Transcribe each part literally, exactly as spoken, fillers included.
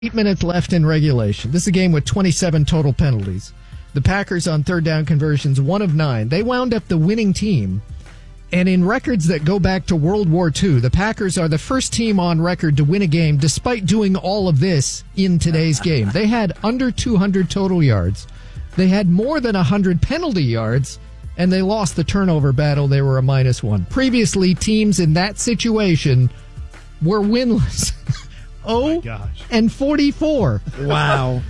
Eight minutes left in regulation. This is a game with twenty-seven total penalties. The Packers on third down conversions, one of nine. They wound up the winning team. And in records that go back to World War Two, the Packers are the first team on record to win a game despite doing all of this in today's game. They had under two hundred total yards. They had more than one hundred penalty yards, and they lost the turnover battle. They were a minus one. Previously, teams in that situation were winless. oh, oh gosh. And forty-four. Wow.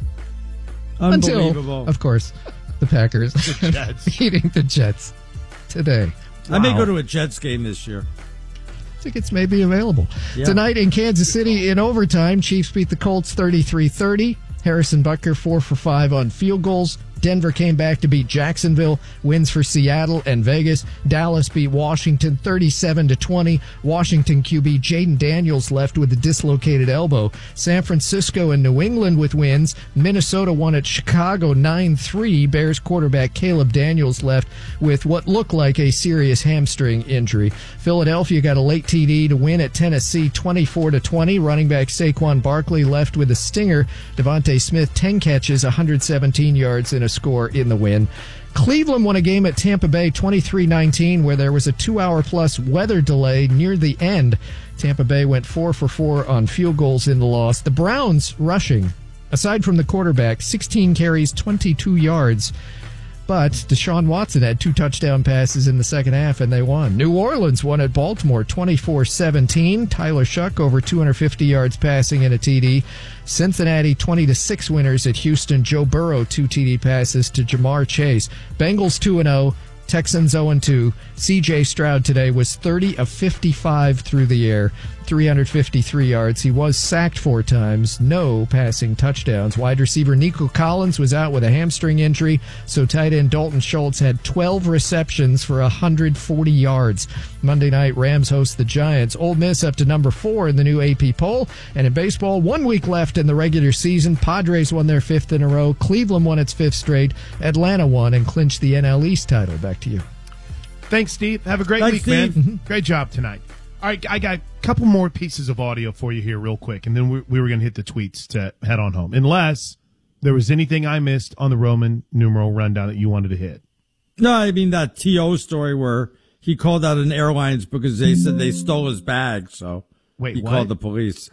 Until, of course, the Packers the Jets. beating the Jets today. Wow. I may go to a Jets game this year. Tickets may be available. Yeah. Tonight in Kansas City in overtime, Chiefs beat the Colts thirty-three thirty. Harrison Butker four for five on field goals. Denver came back to beat Jacksonville. Wins for Seattle and Vegas. Dallas beat Washington thirty-seven to twenty. Washington Q B Jaden Daniels left with a dislocated elbow. San Francisco and New England with wins. Minnesota won at Chicago nine three. Bears quarterback Caleb Daniels left with what looked like a serious hamstring injury. Philadelphia got a late T D to win at Tennessee twenty-four to twenty. Running back Saquon Barkley left with a stinger. Devontae Smith ten catches, one hundred seventeen yards in a score in the win. Cleveland won a game at Tampa Bay twenty-three nineteen where there was a two-hour plus weather delay near the end. Tampa Bay went four for four on field goals in the loss. The Browns rushing, aside from the quarterback, sixteen carries, twenty-two yards. But Deshaun Watson had two touchdown passes in the second half, and they won. New Orleans won at Baltimore twenty-four seventeen. Tyler Shuck over two hundred fifty yards passing and a T D. Cincinnati twenty to six winners at Houston. Joe Burrow two T D passes to Jamar Chase. Bengals two and oh. Texans oh and two. C J Stroud today was thirty of fifty-five through the air, three hundred fifty-three yards. He was sacked four times, no passing touchdowns. Wide receiver Nico Collins was out with a hamstring injury, so tight end Dalton Schultz had twelve receptions for one hundred forty yards. Monday night, Rams host the Giants. Ole Miss up to number four in the new A P poll. And in baseball, one week left in the regular season. Padres won their fifth in a row. Cleveland won its fifth straight. Atlanta won and clinched the N L East title. Back to you. Thanks, Steve. Have a great Thanks, week, Steve. man. Mm-hmm. Great job tonight. All right, I got a couple more pieces of audio for you here real quick, and then we, we were going to hit the tweets to head on home. Unless there was anything I missed on the Roman numeral rundown that you wanted to hit. No, I mean that T O story where he called out an airlines because they said they stole his bag, so Wait, he what? called the police.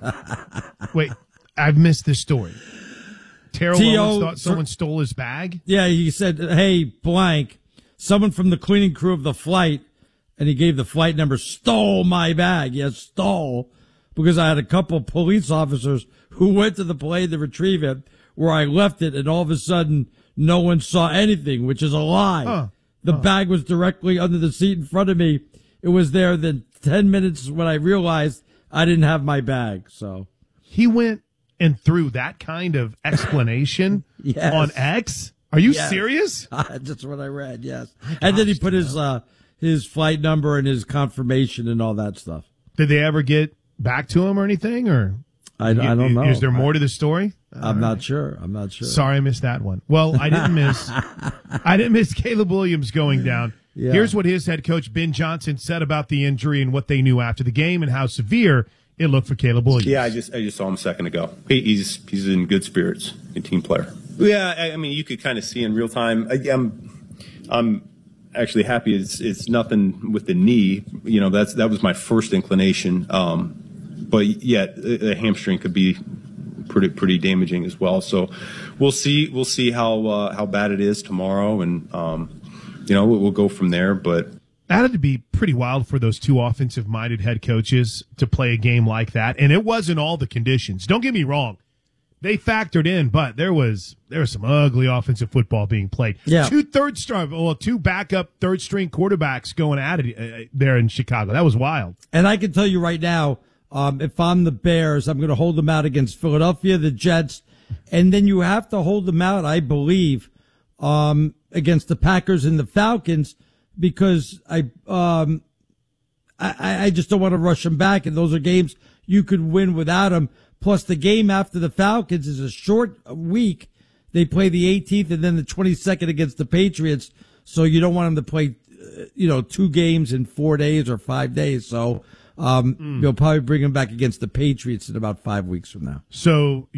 Wait, I've missed this story. Terrell T O Owens thought someone stole his bag? Yeah, he said, hey, blank, someone from the cleaning crew of the flight, and he gave the flight number, stole my bag. Yes, stole, because I had a couple police officers who went to the plane to retrieve it, where I left it, and all of a sudden, no one saw anything, which is a lie. Huh. The huh. bag was directly under the seat in front of me. It was there then ten minutes when I realized I didn't have my bag, so. He went and threw that kind of explanation Yes. on X? Are you Yes. serious? That's what I read, yes. And then he put his uh, his flight number and his confirmation and all that stuff. Did they ever get back to him or anything? Or I, I don't know. Is there more to the story? I'm All not right. sure. I'm not sure. Sorry I missed that one. Well, I didn't miss I didn't miss Caleb Williams going down. Yeah. Here's what his head coach Ben Johnson said about the injury and what they knew after the game and how severe it looked for Caleb Williams. Yeah, I just I just saw him a second ago. He, he's he's in good spirits, a team player. Yeah, I, I mean you could kind of see in real time. I, I'm I'm actually happy. It's it's nothing with the knee. You know that's that was my first inclination. Um, but yet a hamstring could be pretty pretty damaging as well. So we'll see we'll see how uh, how bad it is tomorrow, and um, you know we'll, we'll go from there. But that had to be pretty wild for those two offensive-minded head coaches to play a game like that. And it wasn't all the conditions. Don't get me wrong. They factored in, but there was there was some ugly offensive football being played. Yeah. Two third star, well, two backup third string quarterbacks going at it uh, there in Chicago. That was wild. And I can tell you right now, um, if I'm the Bears, I'm going to hold them out against Philadelphia, the Jets, and then you have to hold them out, I believe, um, against the Packers and the Falcons, because I um I, I just don't want to rush them back, and those are games you could win without them. Plus, the game after the Falcons is a short week. They play the eighteenth and then the twenty-second against the Patriots, so you don't want them to play, uh, you know, two games in four days or five days. So Um, mm. You'll probably bring him back against the Patriots in about five weeks from now. So